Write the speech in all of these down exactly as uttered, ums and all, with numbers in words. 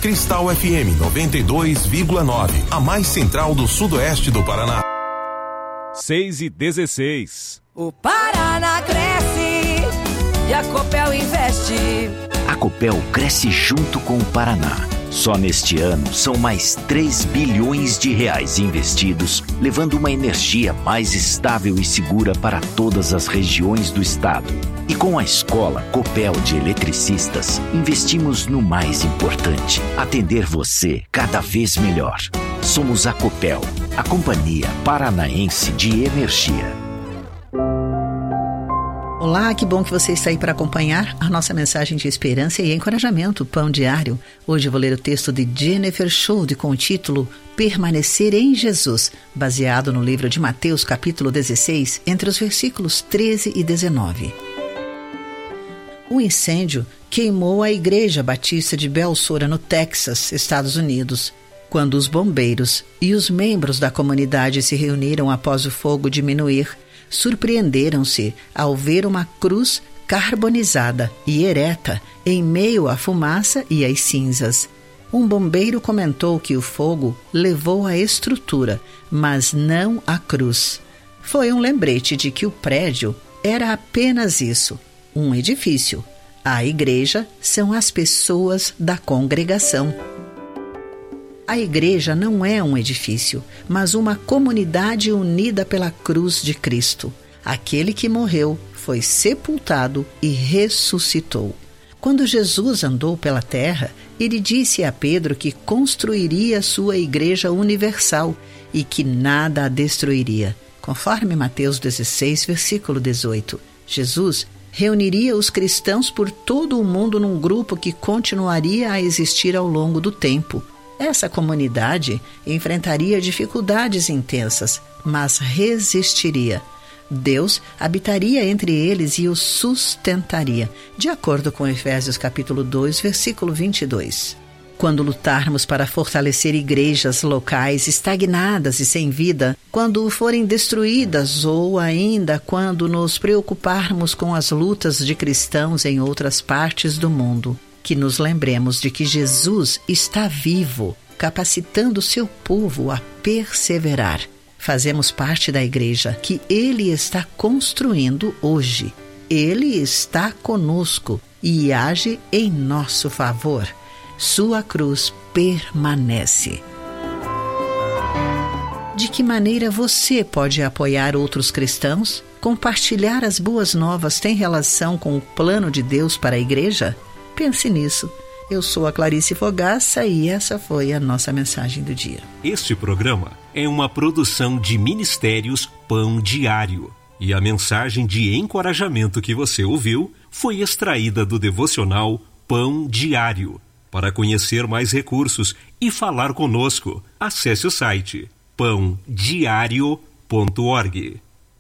Cristal F M noventa e dois vírgula nove, a mais central do sudoeste do Paraná. seis e dezesseis. O Paraná cresce e a Copel investe. A Copel cresce junto com o Paraná. Só neste ano são mais três bilhões de reais investidos, levando uma energia mais estável e segura para todas as regiões do estado. E com a Escola Copel de Eletricistas, investimos no mais importante: atender você cada vez melhor. Somos a Copel, a Companhia Paranaense de Energia. Olá, que bom que você está aí para acompanhar a nossa mensagem de esperança e encorajamento, Pão Diário. Hoje eu vou ler o texto de Jennifer Schuld com o título Permanecer em Jesus, baseado no livro de Mateus, capítulo dezesseis, entre os versículos treze e dezenove. O incêndio queimou a Igreja Batista de Belsora, no Texas, Estados Unidos. Quando os bombeiros e os membros da comunidade se reuniram após o fogo diminuir, surpreenderam-se ao ver uma cruz carbonizada e ereta em meio à fumaça e às cinzas. Um bombeiro comentou que o fogo levou a estrutura, mas não a cruz. Foi um lembrete de que o prédio era apenas isso, um edifício. A igreja são as pessoas da congregação. A igreja não é um edifício, mas uma comunidade unida pela cruz de Cristo. Aquele que morreu, foi sepultado e ressuscitou. Quando Jesus andou pela terra, ele disse a Pedro que construiria sua igreja universal e que nada a destruiria. Conforme Mateus dezesseis, versículo dezoito, Jesus reuniria os cristãos por todo o mundo num grupo que continuaria a existir ao longo do tempo. Essa comunidade enfrentaria dificuldades intensas, mas resistiria. Deus habitaria entre eles e os sustentaria, de acordo com Efésios capítulo dois, versículo vinte e dois. Quando lutarmos para fortalecer igrejas locais estagnadas e sem vida, quando forem destruídas ou ainda quando nos preocuparmos com as lutas de cristãos em outras partes do mundo, que nos lembremos de que Jesus está vivo, capacitando seu povo a perseverar. Fazemos parte da igreja que Ele está construindo hoje. Ele está conosco e age em nosso favor. Sua cruz permanece. De que maneira você pode apoiar outros cristãos? Compartilhar as boas novas tem relação com o plano de Deus para a igreja? Pense nisso. Eu sou a Clarice Fogaça e essa foi a nossa mensagem do dia. Este programa é uma produção de Ministérios Pão Diário. E a mensagem de encorajamento que você ouviu foi extraída do devocional Pão Diário. Para conhecer mais recursos e falar conosco, acesse o site pão diário ponto org.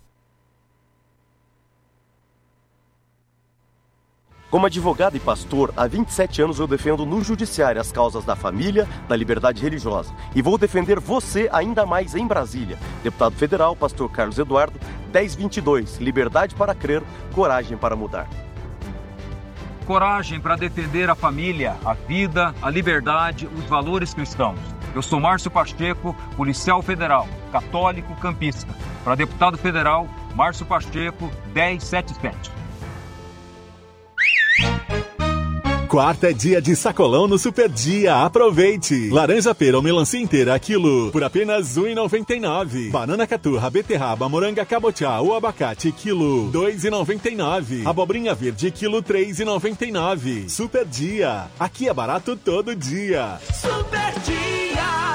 Como advogado e pastor, há vinte e sete anos eu defendo no judiciário as causas da família, da liberdade religiosa. E vou defender você ainda mais em Brasília. Deputado Federal, pastor Carlos Eduardo, dez vinte e dois, liberdade para crer, coragem para mudar. Coragem para defender a família, a vida, a liberdade, os valores cristãos. Eu sou Márcio Pacheco, policial federal, católico campista. Para deputado federal, Márcio Pacheco, dez setenta e sete. Quarta é dia de sacolão no Super Dia. Aproveite! Laranja pera ou melancia inteira, quilo, por apenas um real e noventa e nove centavos. Banana caturra, beterraba, moranga cabotiá ou abacate, quilo, dois reais e noventa e nove centavos. Abobrinha verde, quilo, três reais e noventa e nove centavos. Super Dia. Aqui é barato todo dia. Super Dia!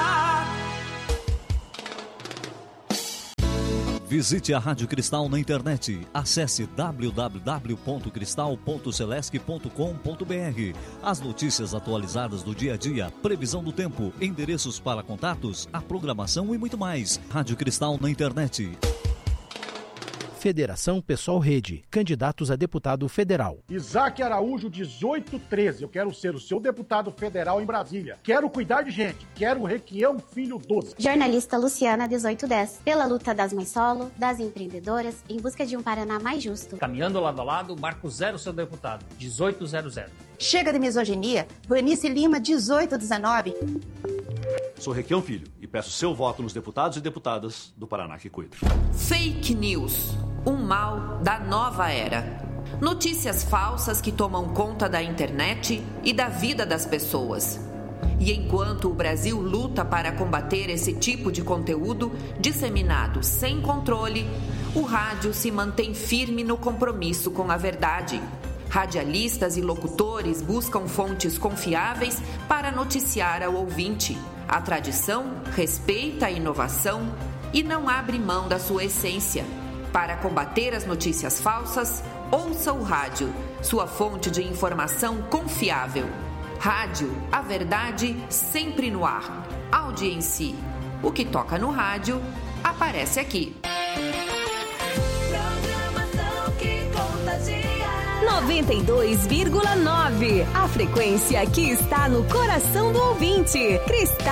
Visite a Rádio Cristal na internet. Acesse w w w ponto cristal ponto celesc ponto com ponto b r. As notícias atualizadas do dia a dia, previsão do tempo, endereços para contatos, a programação e muito mais. Rádio Cristal na internet. Federação Pessoal Rede, candidatos a deputado federal. Isaac Araújo, dezoito treze. Eu quero ser o seu deputado federal em Brasília. Quero cuidar de gente. Quero Requião Filho doze. Jornalista Luciana, dezoito dez. Pela luta das mães solo, das empreendedoras, em busca de um Paraná mais justo. Caminhando lado a lado, Marco Zero, seu deputado, dezoito zero zero. Chega de misoginia, Vanice Lima, dezoito dezenove. Sou Requião Filho e peço seu voto nos deputados e deputadas do Paraná que cuida. Fake news, um mal da nova era. Notícias falsas que tomam conta da internet e da vida das pessoas. E enquanto o Brasil luta para combater esse tipo de conteúdo disseminado sem controle, o rádio se mantém firme no compromisso com a verdade. Radialistas e locutores buscam fontes confiáveis para noticiar ao ouvinte. A tradição respeita a inovação e não abre mão da sua essência. Para combater as notícias falsas, ouça o rádio, sua fonte de informação confiável. Rádio, a verdade sempre no ar. Audiência. O que toca no rádio, aparece aqui. Programação que contagia. noventa e dois vírgula nove. A frequência que está no coração do ouvinte. Cristal